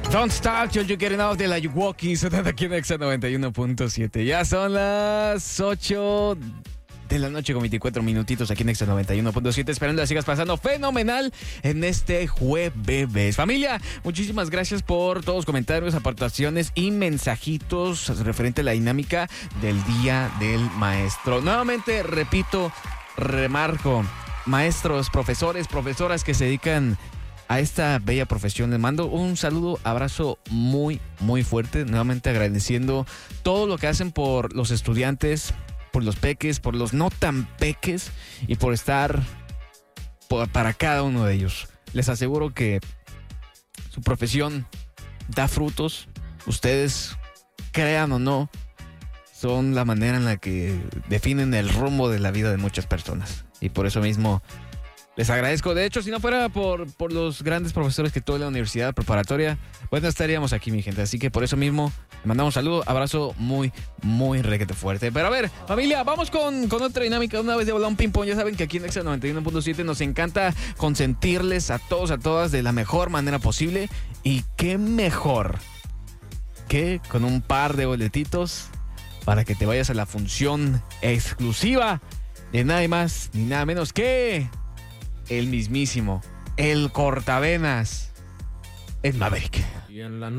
Don't Stop Till You Get Enough de la Yuwoki, sonando aquí en Exa 91.7. Ya son las 8 de la noche con 24 minutitos aquí en Exa 91.7. Esperando que sigas pasando fenomenal en este jueves. Familia, muchísimas gracias por todos los comentarios, aportaciones y mensajitos referente a la dinámica del Día del Maestro. Nuevamente, repito, remarco, maestros, profesores, profesoras que se dedican a esta bella profesión, les mando un saludo, abrazo muy, muy fuerte, nuevamente agradeciendo todo lo que hacen por los estudiantes, por los peques, por los no tan peques y por estar para cada uno de ellos. Les aseguro que su profesión da frutos. Ustedes, crean o no, son la manera en la que definen el rumbo de la vida de muchas personas. Y por eso mismo les agradezco. De hecho, si no fuera por los grandes profesores que tuve en la universidad preparatoria, pues no estaríamos aquí, mi gente. Así que por eso mismo, le mandamos un saludo, abrazo muy, muy requete fuerte. Pero a ver, familia, vamos con otra dinámica. Una vez de volar un ping-pong, ya saben que aquí en Exa 91.7 nos encanta consentirles a todos, a todas de la mejor manera posible. Y qué mejor que con un par de boletitos para que te vayas a la función exclusiva de nada más ni nada menos que el mismísimo, el cortavenas, el Maverick. Y en la